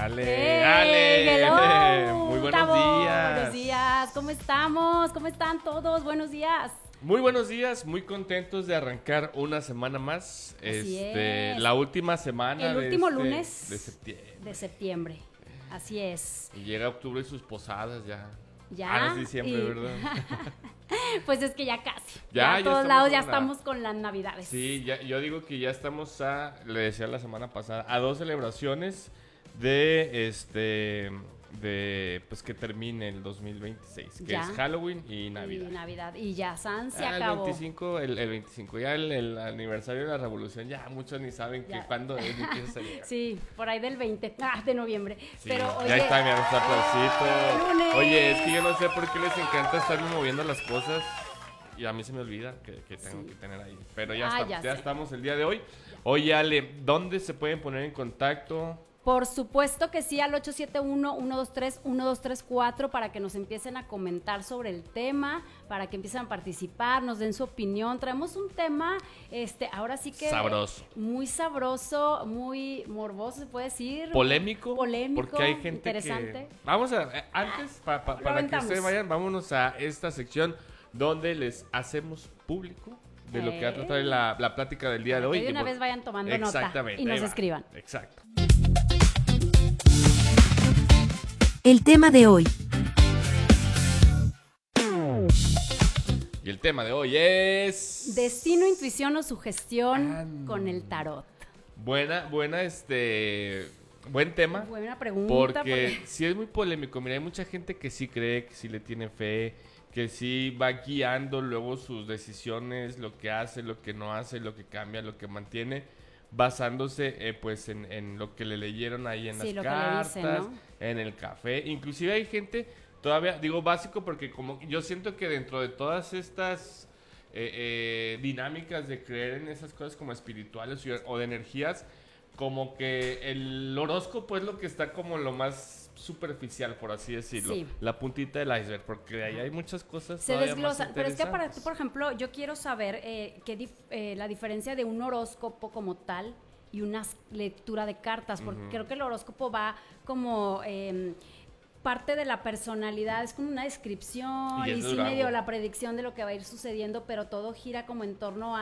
Hello. Muy buenos Tavo, días. Buenos días, ¿cómo estamos? ¿Cómo están todos? Buenos días. Muy buenos días, muy contentos de arrancar una semana más. Así es. La última semana El último lunes de septiembre. de septiembre. Así es. Y llega octubre y sus posadas ya. Ya. Ah, no es diciembre, ¿verdad? Pues es que ya casi. Ya a todos estamos lados en ya la- estamos con las navidades. Sí, yo digo que ya estamos le decía la semana pasada, a 2 celebraciones pues que termine el 2026, que Ya. es Halloween y Navidad. Y Navidad. Y ya, San se El acabó. 25, el 25, ya el aniversario de la revolución, ya muchos ni saben Ya. cuándo es ni quién celebra. Sí, por ahí del 20 de noviembre. Sí, Pero oye, ya está, mira, está aplausito. lunes. Oye, es que yo no sé por qué les encanta estar moviendo las cosas y a mí se me olvida que tengo Sí. que tener ahí. Pero ya Ah, estamos, ya ya sé. estamos el día de hoy. Oye, Ale, ¿dónde se pueden poner en contacto? por supuesto que sí, al 871-123-1234 para que nos empiecen a comentar sobre el tema, para que empiecen a participar, nos den su opinión. Traemos un tema, ahora sí que Sabroso. muy sabroso, muy morboso, se puede decir. Polémico, Polémico, porque hay gente interesante. que... Vamos a... Antes, para que aventamos. ustedes vayan, vámonos a esta sección donde les hacemos público de lo que va a tratar la plática del día de hoy. Que de una Y vez vayan tomando nota Exactamente, y nos ahí va. escriban. Exacto. El tema de hoy. Y el tema de hoy es... Destino, intuición o sugestión Ah, con el tarot. Buena, buen tema. Buena pregunta. Porque sí es muy polémico. Mira, hay mucha gente que sí cree, que sí le tiene fe, que sí va guiando luego sus decisiones, lo que hace, lo que no hace, lo que cambia, lo que mantiene, basándose pues en lo que le leyeron ahí en Sí, las lo que le cartas, dicen, ¿no? en el café. Inclusive hay gente, todavía digo básico porque como yo siento que dentro de todas estas dinámicas de creer en esas cosas como espirituales o de energías, como que el horóscopo es lo que está como lo más superficial, por así decirlo. Sí. La puntita del iceberg, porque de ahí hay muchas cosas Se todavía desglosa, más pero es que para ti, interesantes. por ejemplo, yo quiero saber la diferencia de un horóscopo como tal y una lectura de cartas, porque creo que el horóscopo va como parte de la personalidad, es como una descripción Y es y del sí rango. medio la predicción de lo que va a ir sucediendo, pero todo gira como en torno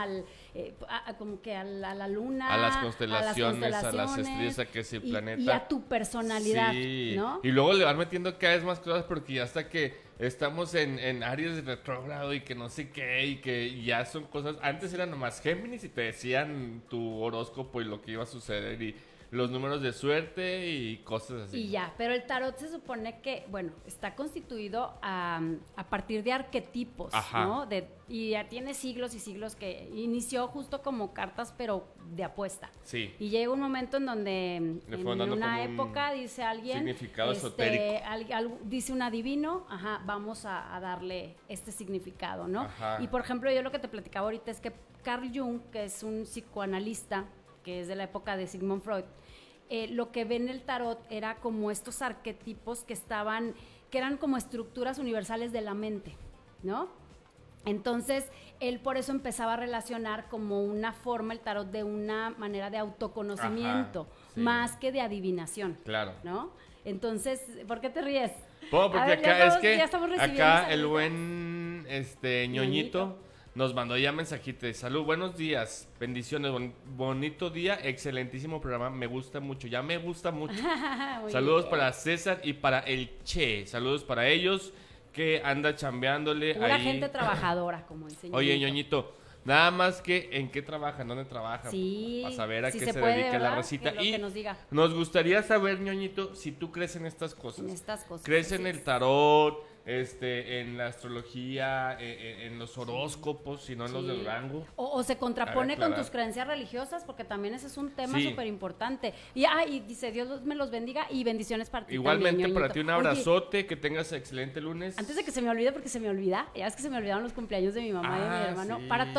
como que a la luna, A las constelaciones, a las constelaciones, estrellas, a que ese y planeta. a tu personalidad, Sí. ¿no? Y luego le van metiendo cada vez más cosas porque ya hasta que estamos en Aries de retrógrado y que no sé qué y que ya son cosas. Antes eran nomás Géminis y te decían tu horóscopo y lo que iba a suceder y los números de suerte y cosas así. Y ya, pero el tarot se supone que, bueno, está constituido a partir de arquetipos, Ajá. ¿no? Y ya tiene siglos y siglos que inició justo como cartas, pero de apuesta. Sí. Y llega un momento en donde Le en fueron dando una como un época dice alguien, significado esotérico. dice un adivino, vamos a darle este significado, ¿no? Ajá. Y por ejemplo, yo lo que te platicaba ahorita es que Carl Jung, que es un psicoanalista, que es de la época de Sigmund Freud, lo que ve en el tarot era como estos arquetipos que eran como estructuras universales de la mente, ¿no? Entonces, él por eso empezaba a relacionar como una forma el tarot de una manera de autoconocimiento, Ajá, sí. más que de adivinación, Claro. ¿no? Entonces, ¿por qué te ríes? Porque A ver, acá ya es que ya estamos recibiendo acá saludos. el buen ñoñito nos mandó ya mensajito de salud, buenos días, bendiciones, bonito día, excelentísimo programa, me gusta mucho, ya me gusta mucho. Muy Saludos bien. para César y para el Che, saludos para ellos que anda chambeándole Pura ahí. gente trabajadora, como dice Oye, ñoñito, nada más que en qué trabaja, dónde trabaja, Sí, para saber a si qué se se puede, dedica la ¿verdad? racita. Que nos diga. Nos gustaría saber, ñoñito, si tú crees en estas cosas. En estas cosas. ¿Crees en así el es. tarot, en la astrología, en los horóscopos, si no en los Sí. del rango? O se contrapone con aclarar. tus creencias religiosas, porque también ese es un tema Sí. súper importante. Y dice, Dios me los bendiga y bendiciones para ti Igualmente también, para ñoñito. ti un Oye, abrazote, que tengas excelente lunes. antes de que se me olvide, porque se me olvida, ya es que se me olvidaron los cumpleaños de mi mamá y de mi hermano, sí. para